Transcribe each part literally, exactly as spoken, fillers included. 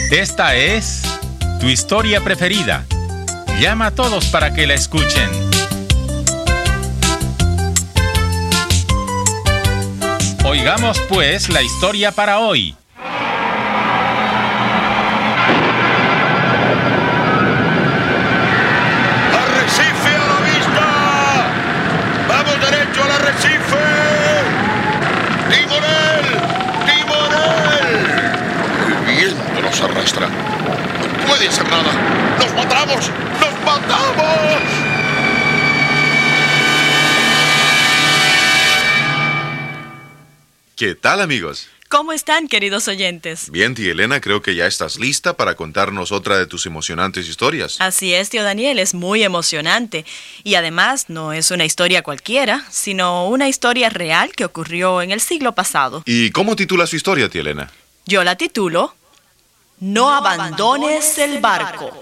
Esta es tu historia preferida. Llama a todos para que la escuchen. Oigamos pues la historia para hoy. ¡Arrecife a la vista! ¡Vamos derecho al arrecife! ¡Timonel! ¡Timonel! El viento nos arrastra. No puede ser nada. ¡Nos matamos! ¡Nos matamos! ¿Qué tal, amigos? ¿Cómo están, queridos oyentes? Bien, tía Elena, creo que ya estás lista para contarnos otra de tus emocionantes historias. Así es, tío Daniel, es muy emocionante. Y además, no es una historia cualquiera, sino una historia real que ocurrió en el siglo pasado. ¿Y cómo titula su historia, tía Elena? Yo la titulo No, no abandones el barco.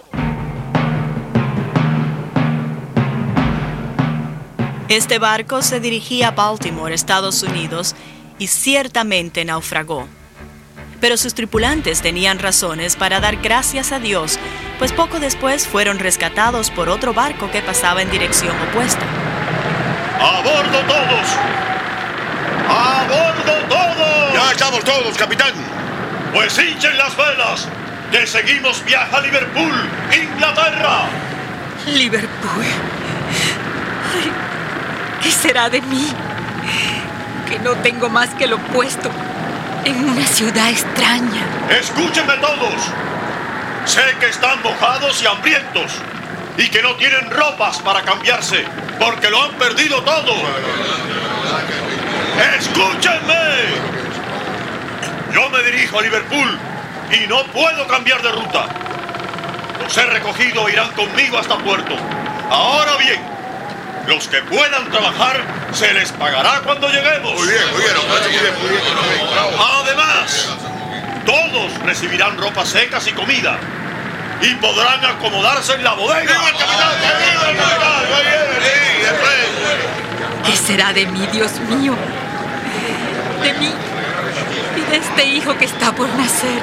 Este barco se dirigía a Baltimore, Estados Unidos, y ciertamente naufragó. Pero sus tripulantes tenían razones para dar gracias a Dios, pues poco después fueron rescatados por otro barco que pasaba en dirección opuesta. ¡A bordo todos! ¡A bordo todos! Ya estamos todos, capitán. Pues hinchen las velas, que seguimos viaje a Liverpool, Inglaterra. Liverpool. Ay, ¿qué será de mí? Que no tengo más que lo opuesto en una ciudad extraña. Escúchenme todos. Sé que están mojados y hambrientos y que no tienen ropas para cambiarse porque lo han perdido todo. ¡Escúchenme! Yo me dirijo a Liverpool y no puedo cambiar de ruta. Los he recogido e irán conmigo hasta puerto. Ahora bien, los que puedan trabajar, se les pagará cuando lleguemos. Muy bien, muy bien, muy bien, muy bien. Además, todos recibirán ropa secas y comida. Y podrán acomodarse en la bodega. ¡Viva el capitán! ¡Viva el capitán! ¡Muy bien! ¡Sí, después! ¿Qué será de mí, Dios mío? De mí y de este hijo que está por nacer.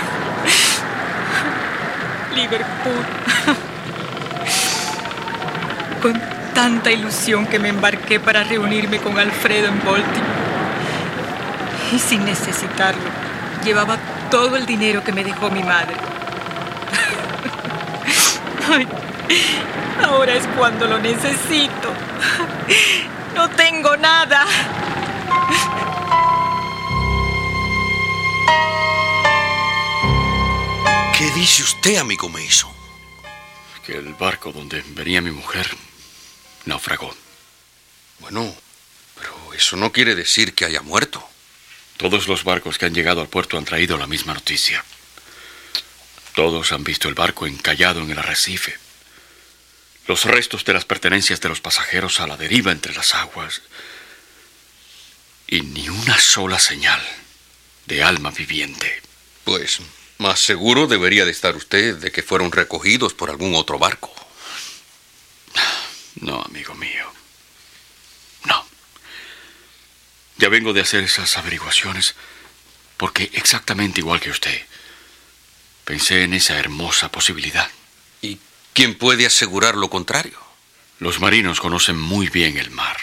Liverpool. Con tanta ilusión que me embarqué para reunirme con Alfredo en Baltimore. Y sin necesitarlo, llevaba todo el dinero que me dejó mi madre. Ay, ahora es cuando lo necesito. No tengo nada. ¿Qué dice usted, amigo Mason? Que el barco donde venía mi mujer naufragó. Bueno, pero eso no quiere decir que haya muerto. Todos los barcos que han llegado al puerto han traído la misma noticia. Todos han visto el barco encallado en el arrecife. Los restos de las pertenencias de los pasajeros a la deriva entre las aguas. Y ni una sola señal de alma viviente. Pues, más seguro debería de estar usted de que fueron recogidos por algún otro barco. No, amigo mío. No. Ya vengo de hacer esas averiguaciones porque exactamente igual que usted, pensé en esa hermosa posibilidad. ¿Y quién puede asegurar lo contrario? Los marinos conocen muy bien el mar.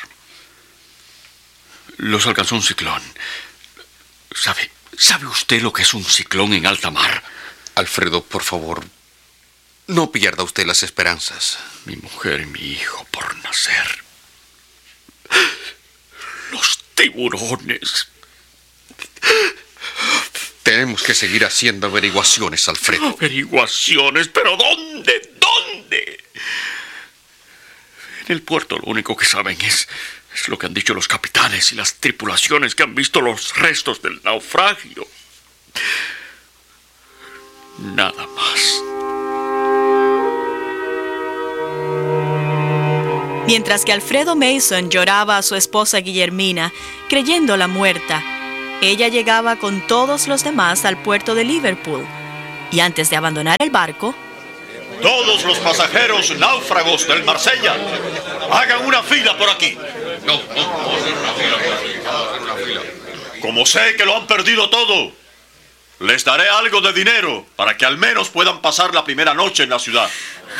Los alcanzó un ciclón. ¿Sabe, ¿Sabe usted lo que es un ciclón en alta mar? Alfredo, por favor, no pierda usted las esperanzas. Mi mujer y mi hijo por nacer. Los tiburones. Tenemos que seguir haciendo averiguaciones, Alfredo. ¿Averiguaciones? ¿Pero dónde? ¿Dónde? En el puerto lo único que saben es, es lo que han dicho los capitanes y las tripulaciones que han visto los restos del naufragio. Nada más. Mientras que Alfredo Mason lloraba a su esposa Guillermina, creyéndola muerta, ella llegaba con todos los demás al puerto de Liverpool. Y antes de abandonar el barco... Todos los pasajeros náufragos del Marsella, hagan una fila por aquí. No, no, vamos a hacer una fila por aquí. Vamos a hacer una fila. Como sé que lo han perdido todo, Les daré algo de dinero para que al menos puedan pasar la primera noche en la ciudad.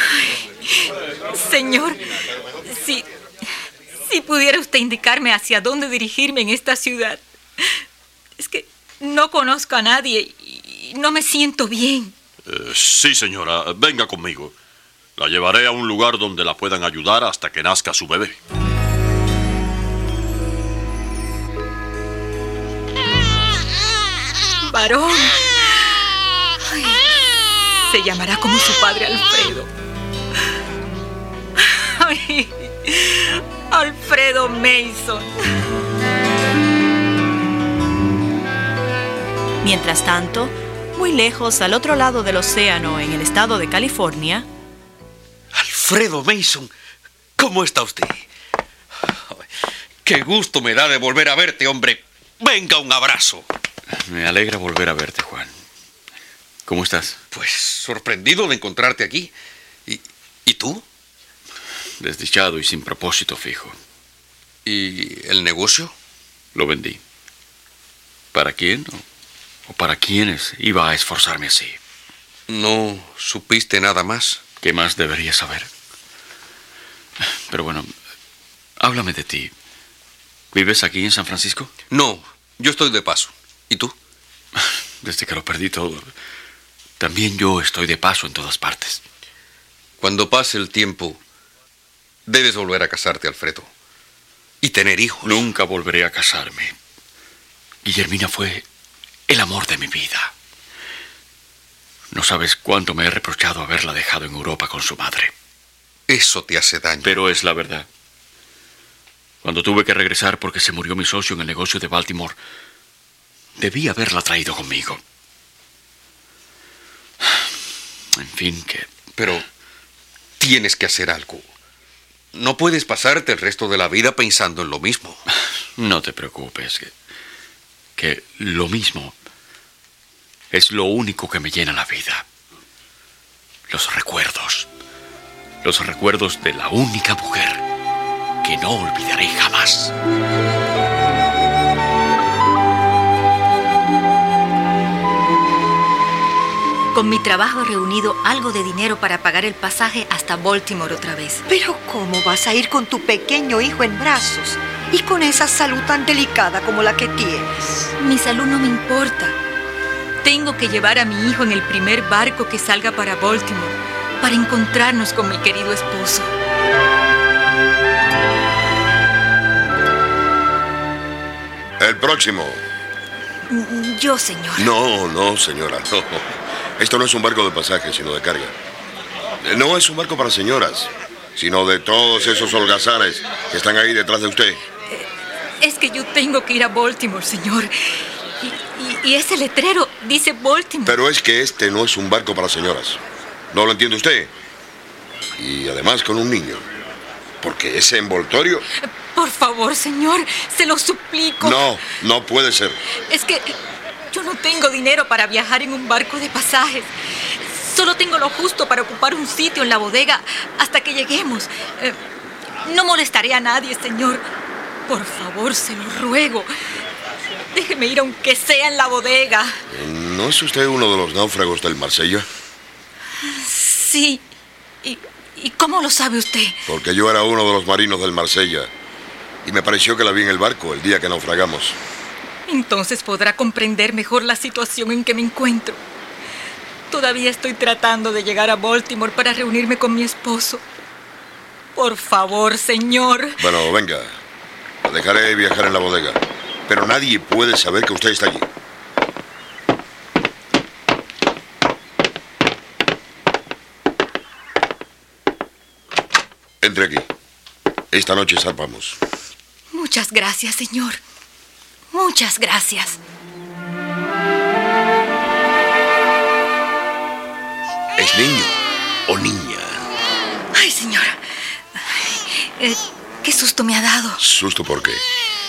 Señor, si, si pudiera usted indicarme hacia dónde dirigirme en esta ciudad. Es que no conozco a nadie y no me siento bien. Eh, sí, señora, venga conmigo. La llevaré a un lugar donde la puedan ayudar hasta que nazca su bebé. Varón. Ay, se llamará como su padre Alfredo. Ay, Alfredo Mason. Mientras tanto, muy lejos, al otro lado del océano, en el estado de California... Alfredo Mason, ¿cómo está usted? Qué gusto me da de volver a verte, hombre. Venga, un abrazo. Me alegra volver a verte, Juan. ¿Cómo estás? Pues sorprendido de encontrarte aquí. ¿Y, ¿y tú? Desdichado y sin propósito fijo. ¿Y el negocio? Lo vendí. ¿Para quién o, o para quiénes iba a esforzarme así? ¿No supiste nada más? ¿Qué más debería saber? Pero bueno, háblame de ti. ¿Vives aquí en San Francisco? No, yo estoy de paso. ¿Y tú? Desde que lo perdí todo, también yo estoy de paso en todas partes. Cuando pase el tiempo, debes volver a casarte, Alfredo. Y tener hijos. Nunca volveré a casarme. Guillermina fue el amor de mi vida. No sabes cuánto me he reprochado haberla dejado en Europa con su madre. Eso te hace daño. Pero es la verdad. Cuando tuve que regresar porque se murió mi socio en el negocio de Baltimore, debí haberla traído conmigo. En fin, que... Pero tienes que hacer algo. No puedes pasarte el resto de la vida pensando en lo mismo. No te preocupes, que, que lo mismo es lo único que me llena la vida. Los recuerdos. Los recuerdos de la única mujer que no olvidaré jamás. Con mi trabajo he reunido algo de dinero para pagar el pasaje hasta Baltimore otra vez. Pero ¿cómo vas a ir con tu pequeño hijo en brazos y con esa salud tan delicada como la que tienes? Mi salud no me importa. Tengo que llevar a mi hijo en el primer barco que salga para Baltimore para encontrarnos con mi querido esposo. El próximo. Yo, señor. No, no, señora, no. Esto no es un barco de pasaje, sino de carga. No es un barco para señoras, sino de todos esos holgazanes que están ahí detrás de usted. Es que yo tengo que ir a Baltimore, señor. Y, y, y ese letrero dice Baltimore. Pero es que este no es un barco para señoras. ¿No lo entiende usted? Y además con un niño. Porque ese envoltorio... Por favor, señor, se lo suplico. No, no puede ser. Es que yo no tengo dinero para viajar en un barco de pasajes. Solo tengo lo justo para ocupar un sitio en la bodega hasta que lleguemos. Eh, no molestaré a nadie, señor. Por favor, se lo ruego. Déjeme ir aunque sea en la bodega. ¿No es usted uno de los náufragos del Marsella? Sí. ¿Y, y cómo lo sabe usted? Porque yo era uno de los marinos del Marsella. Y me pareció que la vi en el barco el día que naufragamos. Entonces podrá comprender mejor la situación en que me encuentro. Todavía estoy tratando de llegar a Baltimore para reunirme con mi esposo. Por favor, señor. Bueno, venga. La dejaré viajar en la bodega. Pero nadie puede saber que usted está allí. Entre aquí. Esta noche zarpamos. Muchas gracias, señor. Muchas gracias. ¿Es niño o niña? Ay, señora. Ay, eh, qué susto me ha dado. ¿Susto por qué?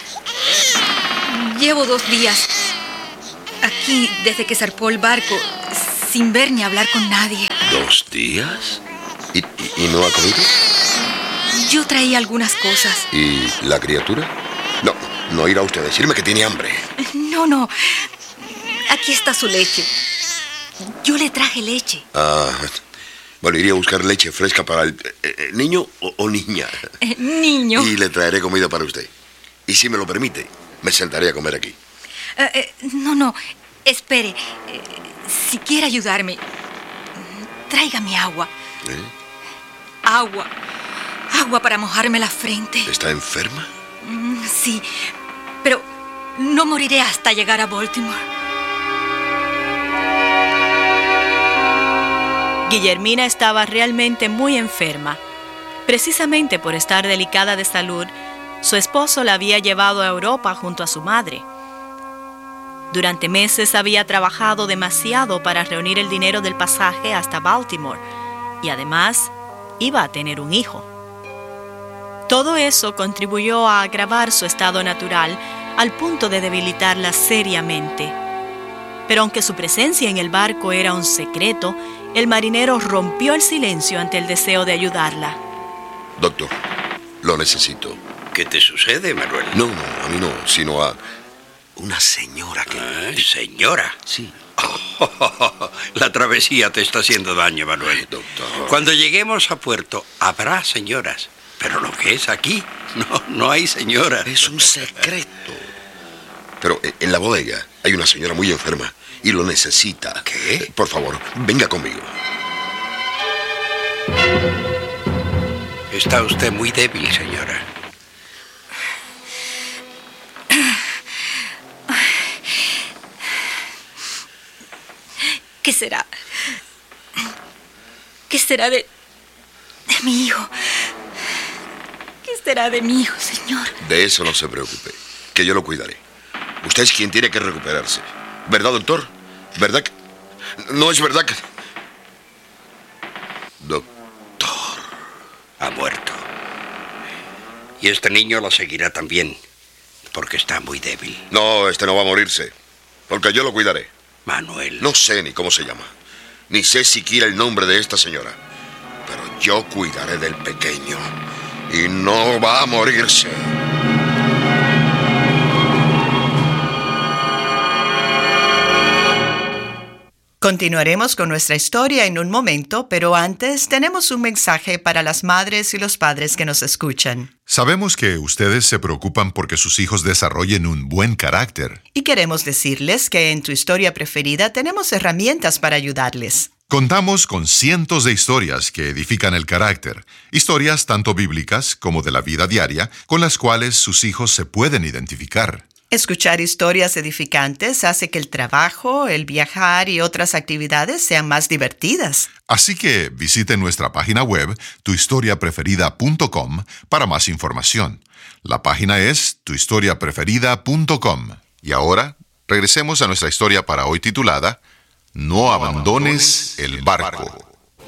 Llevo dos días aquí desde que zarpó el barco, sin ver ni hablar con nadie. ¿Dos días? ¿Y, y, y no ha comido? Yo traía algunas cosas. ¿Y la criatura? No, no irá usted a decirme que tiene hambre. No, no. Aquí está su leche. Yo le traje leche. Ah, bueno, iría a buscar leche fresca para el eh, niño o, o niña. Eh, niño. Y le traeré comida para usted. Y si me lo permite, me sentaré a comer aquí. Eh, eh, no, no, espere. Eh, si quiere ayudarme, tráigame agua. ¿Eh? Agua. Agua para mojarme la frente. ¿Está enferma? Mm, sí, pero no moriré hasta llegar a Baltimore. Guillermina estaba realmente muy enferma. Precisamente por estar delicada de salud, su esposo la había llevado a Europa junto a su madre. Durante meses había trabajado demasiado para reunir el dinero del pasaje hasta Baltimore y además iba a tener un hijo. Todo eso contribuyó a agravar su estado natural al punto de debilitarla seriamente. Pero aunque su presencia en el barco era un secreto, el marinero rompió el silencio ante el deseo de ayudarla. Doctor, lo necesito. ¿Qué te sucede, Manuel? No, no, a mí no, sino a una señora que... Ah, ¿señora? Sí. Oh, la travesía te está haciendo daño, Manuel. Doctor. Cuando lleguemos a puerto, habrá señoras. Pero lo que es aquí, no, no hay señora. Es un secreto. Pero en la bodega hay una señora muy enferma y lo necesita. ¿Qué? Por favor, venga conmigo. Está usted muy débil, señora. ¿Qué será? ¿Qué será de, de mi hijo? ¿Qué será de mi hijo, señor? De eso no se preocupe, que yo lo cuidaré. Usted es quien tiene que recuperarse. ¿Verdad, doctor? ¿Verdad que... No es verdad que... Doctor... Ha muerto. Y este niño lo seguirá también, porque está muy débil. No, este no va a morirse, porque yo lo cuidaré. Manuel. No sé ni cómo se llama, ni sé siquiera el nombre de esta señora, pero yo cuidaré del pequeño y no va a morirse. Continuaremos con nuestra historia en un momento, pero antes tenemos un mensaje para las madres y los padres que nos escuchan. Sabemos que ustedes se preocupan porque sus hijos desarrollen un buen carácter. Y queremos decirles que en Tu Historia Preferida tenemos herramientas para ayudarles. Contamos con cientos de historias que edifican el carácter, historias tanto bíblicas como de la vida diaria, con las cuales sus hijos se pueden identificar. Escuchar historias edificantes hace que el trabajo, el viajar y otras actividades sean más divertidas. Así que visite nuestra página web tu historia preferida punto com para más información. La página es tu historia preferida punto com. Y ahora, regresemos a nuestra historia para hoy titulada No abandones el barco.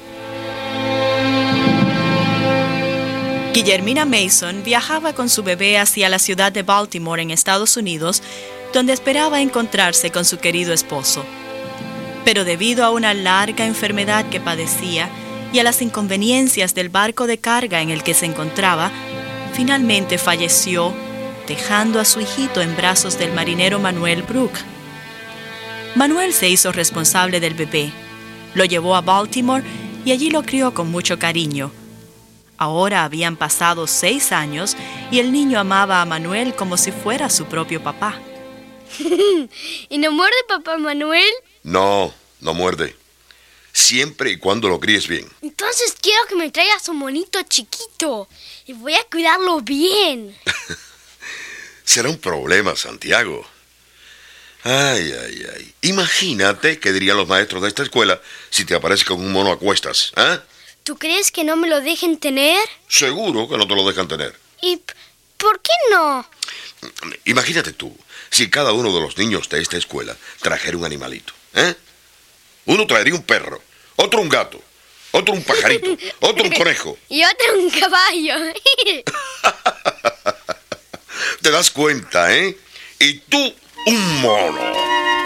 Guillermina Mason viajaba con su bebé hacia la ciudad de Baltimore en Estados Unidos, donde esperaba encontrarse con su querido esposo. Pero debido a una larga enfermedad que padecía y a las inconveniencias del barco de carga en el que se encontraba, finalmente falleció, dejando a su hijito en brazos del marinero Manuel Brook. Manuel se hizo responsable del bebé, lo llevó a Baltimore y allí lo crió con mucho cariño. Ahora habían pasado seis años y el niño amaba a Manuel como si fuera su propio papá. ¿Y no muerde papá Manuel? No, no muerde. Siempre y cuando lo críes bien. Entonces quiero que me traigas un monito chiquito y voy a cuidarlo bien. Será un problema, Santiago. Ay, ay, ay. Imagínate qué dirían los maestros de esta escuela si te apareces con un mono a cuestas, ¿eh? ¿Tú crees que no me lo dejen tener? Seguro que no te lo dejan tener. ¿Y por qué no? Imagínate tú, si cada uno de los niños de esta escuela trajera un animalito, ¿eh? Uno traería un perro, otro un gato, otro un pajarito, otro un conejo. Y otro un caballo. ¿Te das cuenta, eh? Y tú, un mono.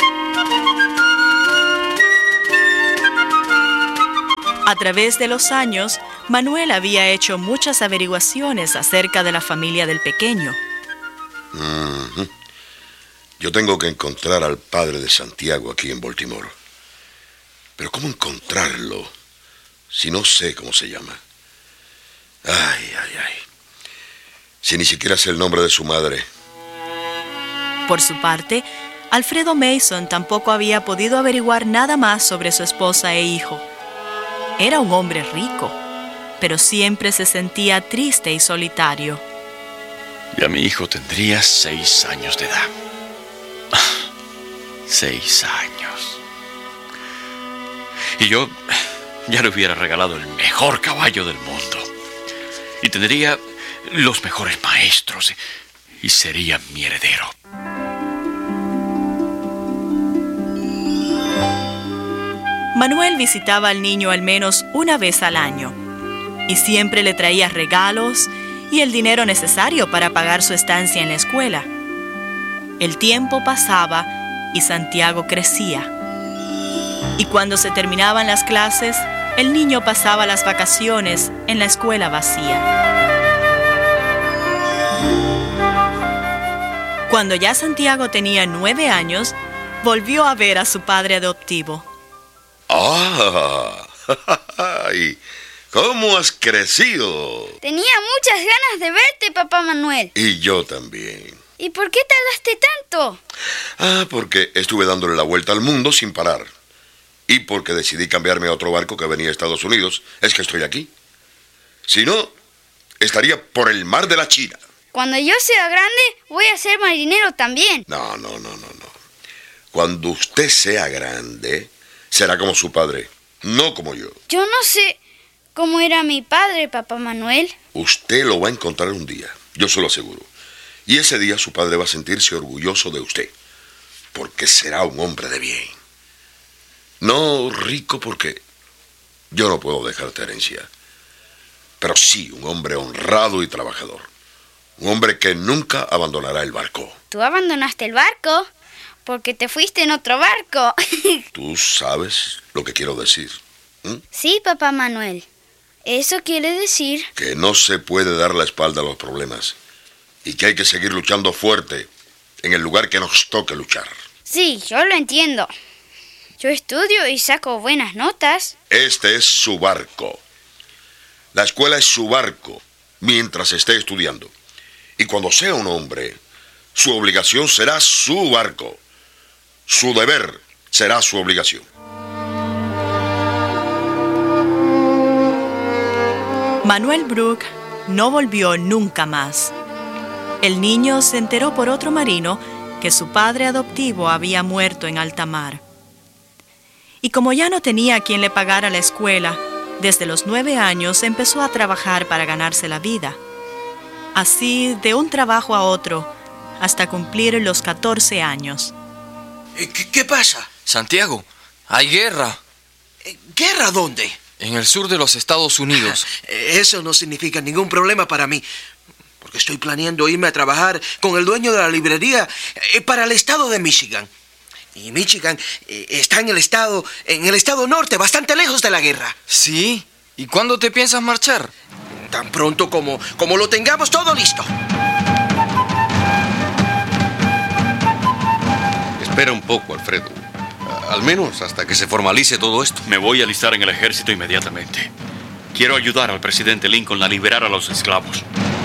A través de los años, Manuel había hecho muchas averiguaciones acerca de la familia del pequeño. Uh-huh. Yo tengo que encontrar al padre de Santiago aquí en Baltimore. Pero ¿cómo encontrarlo si no sé cómo se llama? Ay, ay, ay. Si ni siquiera sé el nombre de su madre. Por su parte, Alfredo Mason tampoco había podido averiguar nada más sobre su esposa e hijo. Era un hombre rico, pero siempre se sentía triste y solitario. Ya mi hijo tendría seis años de edad. Seis años. Y yo ya le hubiera regalado el mejor caballo del mundo. Y tendría los mejores maestros. Y sería mi heredero. Manuel visitaba al niño al menos una vez al año. Y siempre le traía regalos y el dinero necesario para pagar su estancia en la escuela. El tiempo pasaba y Santiago crecía. Y cuando se terminaban las clases, el niño pasaba las vacaciones en la escuela vacía. Cuando ya Santiago tenía nueve años, volvió a ver a su padre adoptivo. ¡Ah! ¡Ay! ¿Cómo has crecido? Tenía muchas ganas de verte, papá Manuel. Y yo también. ¿Y por qué tardaste tanto? Ah, porque estuve dándole la vuelta al mundo sin parar. Y porque decidí cambiarme a otro barco que venía a Estados Unidos, es que estoy aquí. Si no, estaría por el mar de la China. Cuando yo sea grande, voy a ser marinero también. No, no, no, no, no. Cuando usted sea grande, será como su padre, no como yo. Yo no sé cómo era mi padre, papá Manuel. Usted lo va a encontrar un día, yo se lo aseguro. Y ese día su padre va a sentirse orgulloso de usted, porque será un hombre de bien. No rico porque yo no puedo dejarte herencia, pero sí un hombre honrado y trabajador. Un hombre que nunca abandonará el barco. ¿Tú abandonaste el barco? Porque te fuiste en otro barco. ¿Tú sabes lo que quiero decir? ¿Mm? Sí, papá Manuel. Eso quiere decir que no se puede dar la espalda a los problemas y que hay que seguir luchando fuerte en el lugar que nos toque luchar. Sí, yo lo entiendo. Yo estudio y saco buenas notas. Este es su barco. La escuela es su barco mientras esté estudiando. Y cuando sea un hombre, su obligación será su barco. Su deber será su obligación. Manuel Brook no volvió nunca más. El niño se enteró por otro marino que su padre adoptivo había muerto en alta mar. Y como ya no tenía quien le pagara la escuela, desde los nueve años empezó a trabajar para ganarse la vida. Así, de un trabajo a otro, hasta cumplir los catorce años. ¿Qué, qué pasa? Santiago, hay guerra. ¿Guerra dónde? En el sur de los Estados Unidos. Eso no significa ningún problema para mí, porque estoy planeando irme a trabajar con el dueño de la librería para el estado de Michigan. Y Michigan está en el estado, en el estado norte, bastante lejos de la guerra. ¿Sí? ¿Y cuándo te piensas marchar? Tan pronto como, como lo tengamos todo listo. Espera un poco, Alfredo. Al menos hasta que se formalice todo esto. Me voy a alistar en el ejército inmediatamente. Quiero ayudar al presidente Lincoln a liberar a los esclavos.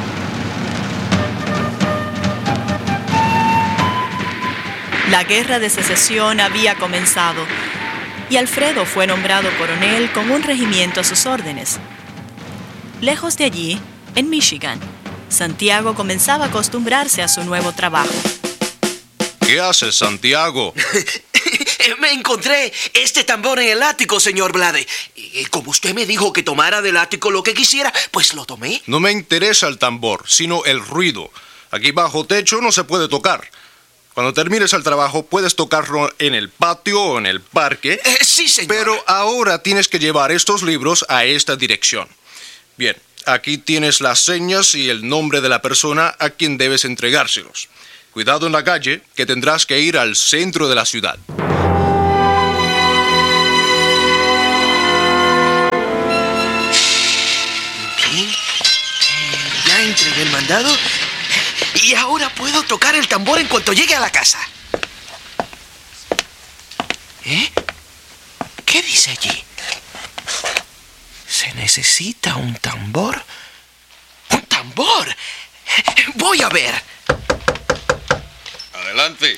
La guerra de secesión había comenzado y Alfredo fue nombrado coronel con un regimiento a sus órdenes. Lejos de allí, en Michigan, Santiago comenzaba a acostumbrarse a su nuevo trabajo. ¿Qué haces, Santiago? Me encontré este tambor en el ático, señor Blade. Y como usted me dijo que tomara del ático lo que quisiera, pues lo tomé. No me interesa el tambor, sino el ruido. Aquí bajo techo no se puede tocar. Cuando termines el trabajo, puedes tocarlo en el patio o en el parque. Eh, sí, señor. Pero ahora tienes que llevar estos libros a esta dirección. Bien, aquí tienes las señas y el nombre de la persona a quien debes entregárselos. Cuidado en la calle, que tendrás que ir al centro de la ciudad. Bien, ya entregué el mandado y ahora puedo tocar el tambor en cuanto llegue a la casa. ¿Qué dice allí? Se necesita un tambor. ¡Un tambor! Voy a ver. Adelante.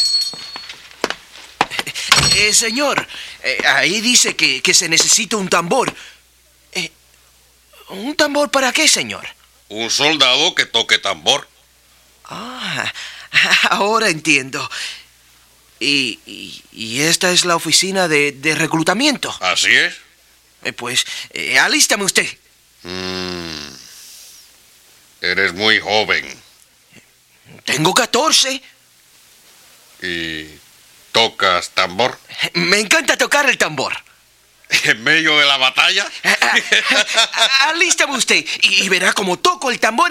Eh, señor, eh, ahí dice que, que se necesita un tambor. Eh, ¿Un tambor para qué, señor? Un soldado que toque tambor. Ah, ahora entiendo. Y, y, y esta es la oficina de, de reclutamiento. Así es. Eh, pues, eh, alístame usted. Mm. Eres muy joven. Tengo catorce. ¿Y tocas tambor? Me encanta tocar el tambor. ¿En medio de la batalla? Alístame usted y, y verá cómo toco el tambor